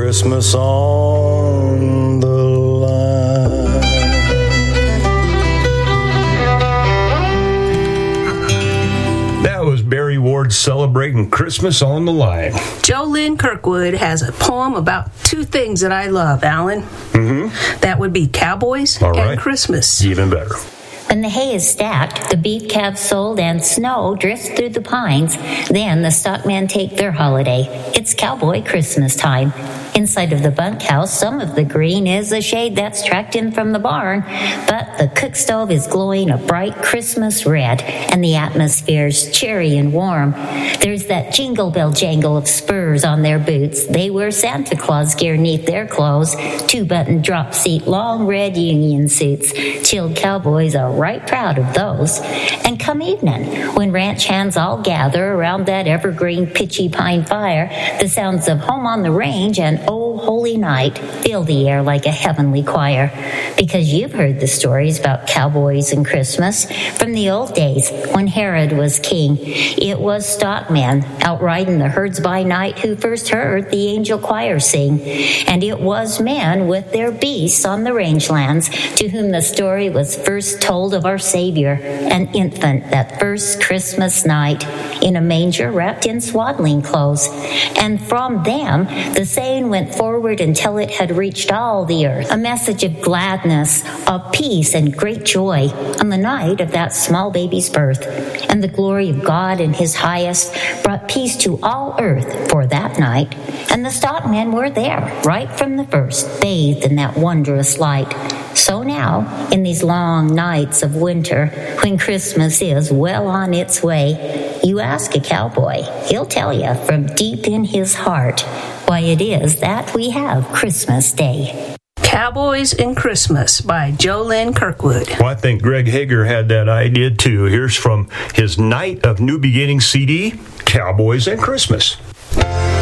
Christmas on the line. That was Barry Ward celebrating Christmas on the line. JoLynn Kirkwood has a poem about two things that I love, Alan. That would be cowboys and Christmas. Even better. When the hay is stacked, the beef calves sold, and snow drifts through the pines, then the stockmen take their holiday. It's cowboy Christmas time. Inside of the bunkhouse, some of the green is a shade that's tracked in from the barn, but the cook stove is glowing a bright Christmas red, and the atmosphere's cheery and warm. There's that jingle bell jangle of spurs on their boots. They wear Santa Claus gear neath their clothes, two-button drop seat, long red union suits. Chilled cowboys are right proud of those. And come evening, when ranch hands all gather around that evergreen pitchy pine fire, the sounds of Home on the Range and Oh Holy Night fill the air like a heavenly choir. Because you've heard the stories about cowboys and Christmas from the old days when Herod was king. It was stockmen out riding the herds by night who first heard the angel choir sing. And it was men with their beasts on the rangelands to whom the story was first told of our Savior, an infant that first Christmas night in a manger wrapped in swaddling clothes. And from them the saying went forward until it had reached all the earth, a message of gladness, of peace and great joy on the night of that small baby's birth. And the glory of God in his highest brought peace to all earth for that night. And the stockmen were there right from the first, bathed in that wondrous light. So now, in these long nights of winter, when Christmas is well on its way, you ask a cowboy, he'll tell you from deep in his heart why it is that we have Christmas Day. Cowboys and Christmas by JoLynn Kirkwood. Well, I think Greg Hager had that idea too. Here's from his Night of New Beginnings CD, Cowboys and Christmas.